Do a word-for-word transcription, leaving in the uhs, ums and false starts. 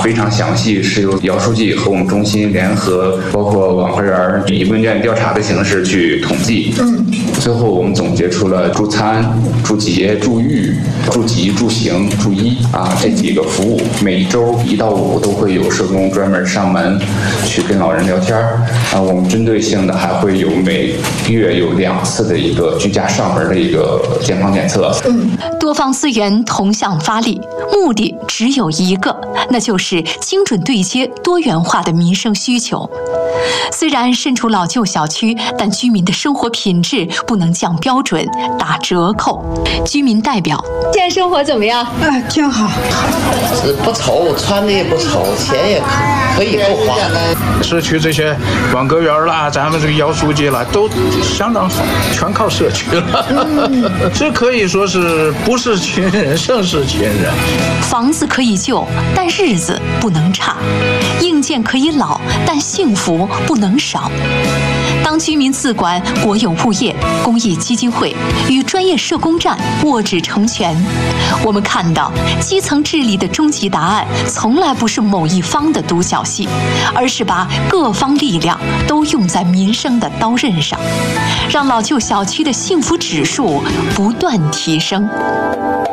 非常详细，是由姚书记和我们中心联合，包括往会员以问卷调查的形式去统计。嗯，最后我们总结出了助餐、助洁、助育、助急、助行、助医啊这几个服务，每一周一到五都会有社工专门上门去跟老人聊天啊。我们针对性的还会有每月有两次的一个居家上门的一个健康检测。 嗯，多方资源同向发力，目的只有一个，那就是精准对接多元化的民生需求。虽然身处老旧小区，但居民的生活品质不能降标准、打折扣。居民代表：现在生活怎么样？ 哎，挺好， 不愁，穿的也不愁，钱也可可以不花。 社区这些网格员啦，咱们这个姚书记啦，都相当好，全靠社区了。嗯、这可以说是不是亲人胜是亲人。 房子可以旧，但日子不能差；硬件可以老，但幸福不能少。当居民自管国有物业、公益基金会与专业社工站握指成拳，我们看到基层治理的终极答案从来不是某一方的独角戏，而是把各方力量都用在民生的刀刃上，让老旧小区的幸福指数不断提升。